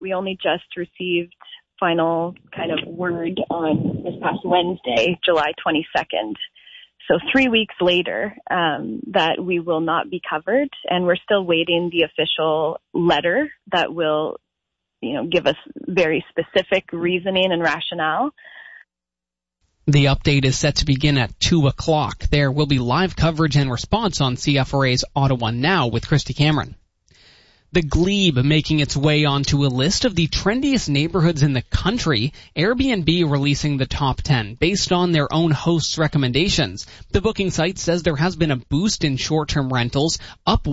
We only just received final kind of word on this past Wednesday, July 22nd. So 3 weeks later, that we will not be covered, and we're still waiting the official letter that will, give us very specific reasoning and rationale. The update is set to begin at 2 o'clock. There will be live coverage and response on CFRA's Ottawa Now with Christy Cameron. The Glebe making its way onto a list of the trendiest neighborhoods in the country, Airbnb releasing the top 10 based on their own hosts' recommendations. The booking site says there has been a boost in short-term rentals, up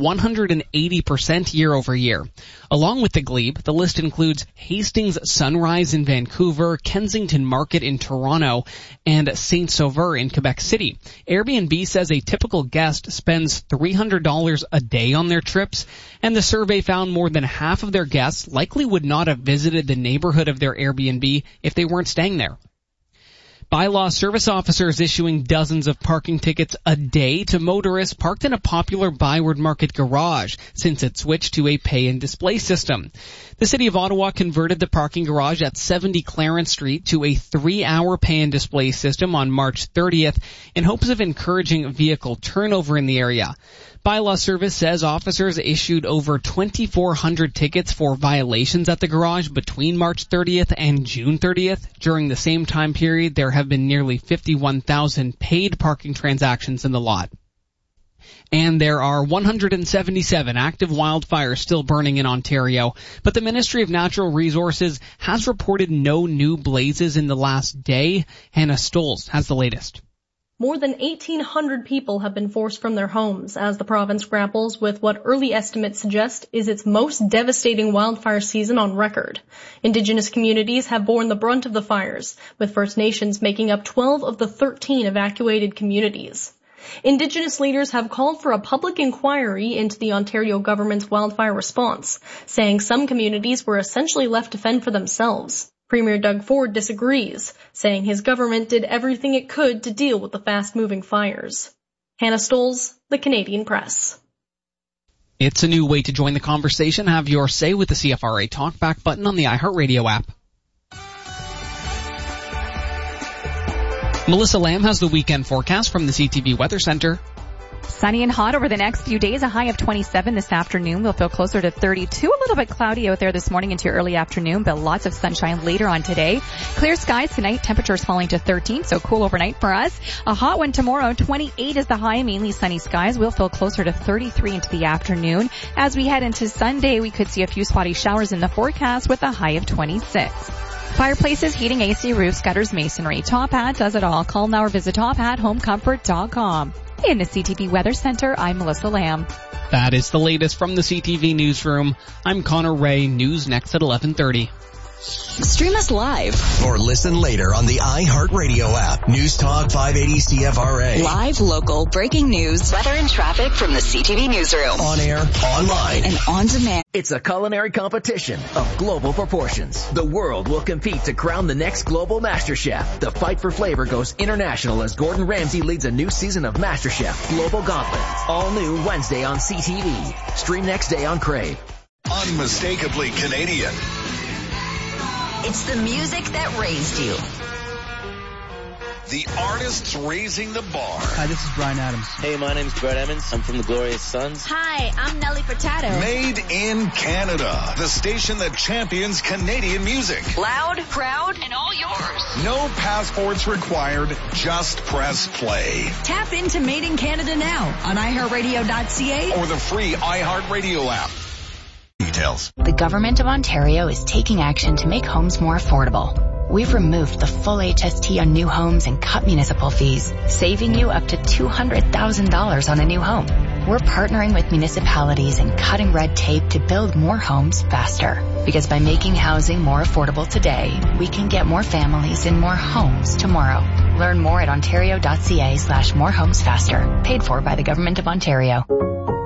180% year over year. Along with the Glebe, the list includes Hastings Sunrise in Vancouver, Kensington Market in Toronto, and Saint-Sauveur in Quebec City. Airbnb says a typical guest spends $300 a day on their trips, and the survey found more than half of their guests likely would not have visited the neighborhood of their Airbnb if they weren't staying there. Bylaw service officers issuing dozens of parking tickets a day to motorists parked in a popular Byward Market garage since it switched to a pay-and-display system. The City of Ottawa converted the parking garage at 70 Clarence Street to a 3-hour pay-and-display system on March 30th in hopes of encouraging vehicle turnover in the area. Bylaw Service says officers issued over 2,400 tickets for violations at the garage between March 30th and June 30th. During the same time period, there have been nearly 51,000 paid parking transactions in the lot. And there are 177 active wildfires still burning in Ontario, but the Ministry of Natural Resources has reported no new blazes in the last day. Hannah Stolz has the latest. More than 1,800 people have been forced from their homes as the province grapples with what early estimates suggest is its most devastating wildfire season on record. Indigenous communities have borne the brunt of the fires, with First Nations making up 12 of the 13 evacuated communities. Indigenous leaders have called for a public inquiry into the Ontario government's wildfire response, saying some communities were essentially left to fend for themselves. Premier Doug Ford disagrees, saying his government did everything it could to deal with the fast-moving fires. Hannah Stolz, The Canadian Press. It's a new way to join the conversation. Have your say with the CFRA Talkback button on the iHeartRadio app. Melissa Lamb has the weekend forecast from the CTV Weather Center. Sunny and hot over the next few days, a high of 27 this afternoon. We'll feel closer to 32. A little bit cloudy out there this morning into early afternoon, but lots of sunshine later on today. Clear skies tonight, temperatures falling to 13, so cool overnight for us. A hot one tomorrow, 28 is the high, mainly sunny skies. We'll feel closer to 33 into the afternoon. As we head into Sunday, we could see a few spotty showers in the forecast with a high of 26. Fireplaces, heating, AC roofs, gutters, masonry. Top Hat does it all. Call now or visit tophathomecomfort.com. In the CTV Weather Center, I'm Melissa Lamb. That is the latest from the CTV Newsroom. I'm Connor Ray. News next at 11:30. Stream us live or listen later on the iHeartRadio app. News Talk 580 CFRA. Live, local, breaking news, weather and traffic from the CTV Newsroom. On air, online, and on demand. It's a culinary competition of global proportions. The world will compete to crown the next global MasterChef. The fight for flavor goes international as Gordon Ramsay leads a new season of MasterChef Global Gauntlet. All new Wednesday on CTV. Stream next day on Crave. Unmistakably Canadian. It's the music that raised you. The artists raising the bar. Hi, this is Bryan Adams. Hey, my name's Brett Emmons. I'm from the Glorious Sons. Hi, I'm Nelly Furtado. Made in Canada. The station that champions Canadian music. Loud, proud, and all yours. No passports required. Just press play. Tap into Made in Canada now on iHeartRadio.ca or the free iHeartRadio app. Details. The Government of Ontario is taking action to make homes more affordable. We've removed the full HST on new homes and cut municipal fees, saving you up to $200,000 on a new home. We're partnering with municipalities and cutting red tape to build more homes faster. Because by making housing more affordable today, we can get more families in more homes tomorrow. Learn more at ontario.ca/morehomesfaster. Paid for by the Government of Ontario.